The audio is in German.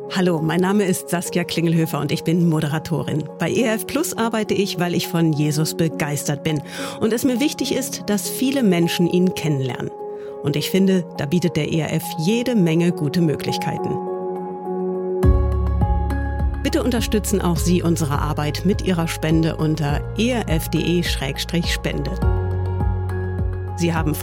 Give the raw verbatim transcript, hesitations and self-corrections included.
Hallo, mein Name ist Saskia Klingelhöfer und ich bin Moderatorin. Bei E R F Plus arbeite ich, weil ich von Jesus begeistert bin und es mir wichtig ist, dass viele Menschen ihn kennenlernen. Und ich finde, da bietet der E R F jede Menge gute Möglichkeiten. Bitte unterstützen auch Sie unsere Arbeit mit Ihrer Spende unter erf.de Schrägstrich Spende. Sie haben